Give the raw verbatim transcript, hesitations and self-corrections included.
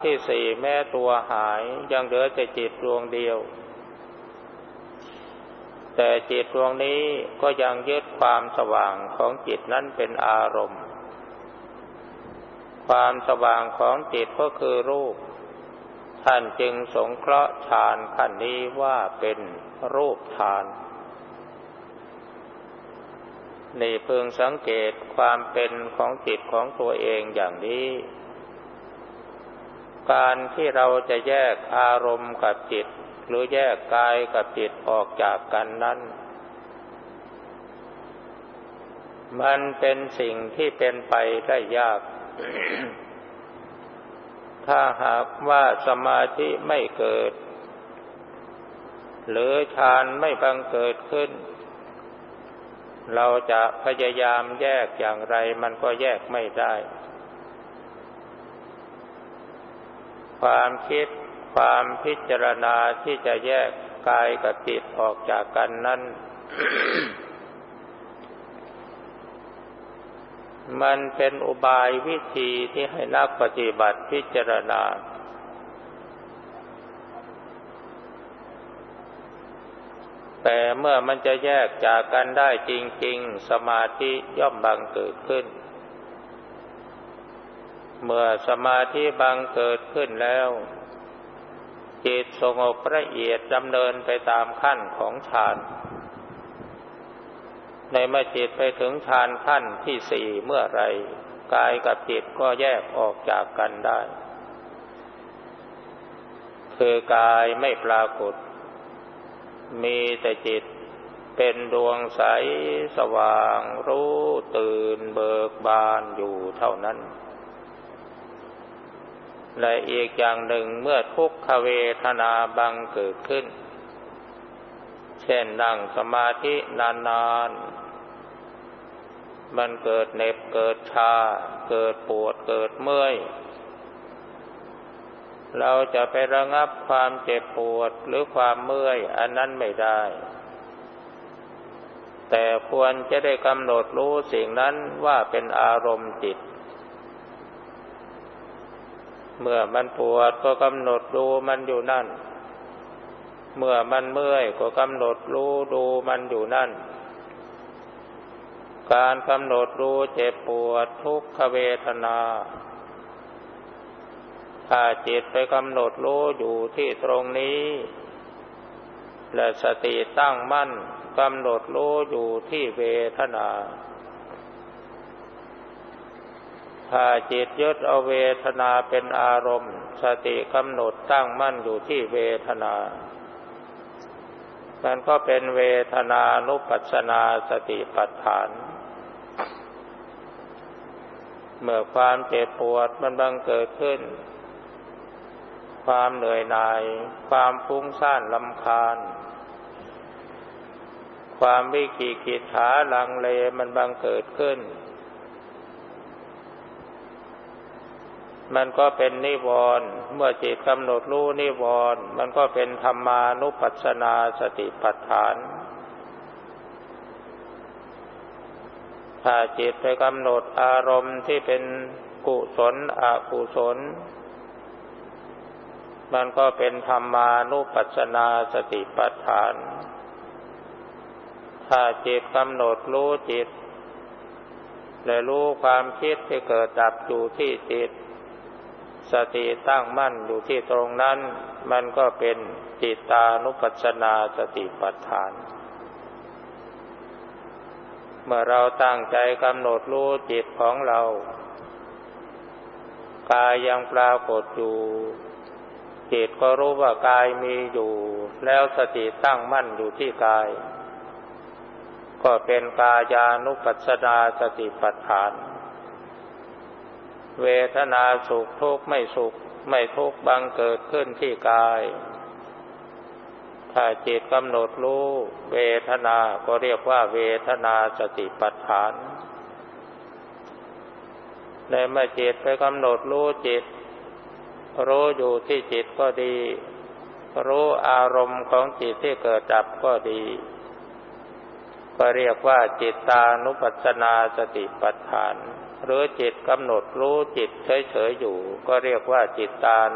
ที่สี่แม้ตัวหายยังเหลือแต่จิตดวงเดียวแต่จิตดวงนี้ก็ยังยึดความสว่างของจิตนั้นเป็นอารมณ์ความสว่างของจิตก็คือรูปท่านจึงสงเคราะห์ฌานขั้นนี้ว่าเป็นรูปฌานนี่พึงสังเกตความเป็นของจิตของตัวเองอย่างนี้การที่เราจะแยกอารมณ์กับจิตหรือแยกกายกับจิตออกจากกันนั้นมันเป็นสิ่งที่เป็นไปได้ยาก ถ้าหากว่าสมาธิไม่เกิดหรือฌานไม่บังเกิดขึ้นเราจะพยายามแยกอย่างไรมันก็แยกไม่ได้ความคิดความพิจารณาที่จะแยกกายกับจิตออกจากกันนั้น มันเป็นอุบายวิธีที่ให้นักปฏิบัติพิจารณาแต่เมื่อมันจะแยกจากกันได้จริงๆสมาธิย่อมบังเกิดขึ้นเมื่อสมาธิบังเกิดขึ้นแล้วจิตสงบละเอียดดำเนินไปตามขั้นของฌานในเมื่อจิตไปถึงฌานขั้นที่สี่เมื่อไรกายกับจิตก็แยกออกจากกันได้คือกายไม่ปรากฏมีแต่จิตเป็นดวงใสสว่างรู้ตื่นเบิกบานอยู่เท่านั้นและอีกอย่างหนึ่งเมื่อทุกขเวทนาบังเกิดขึ้นเช่นนั่งสมาธินานๆมันเกิดเหน็บเกิดชาเกิดปวดเกิดเมื่อยเราจะไประงับความเจ็บปวดหรือความเมื่อยอันนั้นไม่ได้แต่ควรจะได้กำหนดรู้สิ่งนั้นว่าเป็นอารมณ์จิตเมื่อมันปวดก็กำหนดดูมันอยู่นั่นเมื่อมันเมื่อยก็กำหนดรู้ดูมันอยู่นั่นการกำหนดรู้เจ็บปวดทุกขเวทนาถ้าจิตไปกำหนดรู้อยู่ที่ตรงนี้และสติตั้งมั่นกำหนดรู้อยู่ที่เวทนาถ้าจิตยึดเอาเวทนาเป็นอารมณ์สติกำหนดตั้งมั่นอยู่ที่เวทนามันก็เป็นเวทนานุปัสสนาสติปัฏฐานเมื่อความเจ็บปวดมันบังเกิดขึ้นความเหนื่อยหน่ายความฟุ้งซ่านรำคาญความวิกิกิจฉาลังเลมันบังเกิดขึ้นมันก็เป็นนิวรณ์เมื่อจิตกำหนดรู้นิวรณ์มันก็เป็นธรรมานุปัสสนาสติปัฏฐานถ้าจิตไปกำหนดอารมณ์ที่เป็นกุศลอกุศลมันก็เป็นธรรมานุปัสสนาสติปัฏฐานถ้าจิตกำหนดรู้จิตและรู้ความคิดที่เกิดดับอยู่ที่จิตสติตั้งมั่นอยู่ที่ตรงนั้นมันก็เป็นจิตตานุปัสสนาสติปัฏฐานเมื่อเราตั้งใจกำหนดรู้จิตของเรากายยังปรากฏอยู่จิตก็รู้ว่ากายมีอยู่แล้วสติตั้งมั่นอยู่ที่กายก็เป็นกายานุปัสสนาสติปัฏฐานเวทนาสุขทุกข์ไม่สุขไม่ทุกข์บังเกิดขึ้นที่กายถ้าจิตกำหนดรู้เวทนาก็เรียกว่าเวทนาสติปัฏฐานในเมื่อจิตไปกำหนดรู้จิตรู้อยู่ที่จิตก็ดีรู้อารมณ์ของจิตที่เกิดดับก็ดีก็เรียกว่าจิตตานุปัสสนาสติปัฏฐานหรือจิตกำหนดรู้จิตเฉยๆอยู่ก็เรียกว่าจิตตา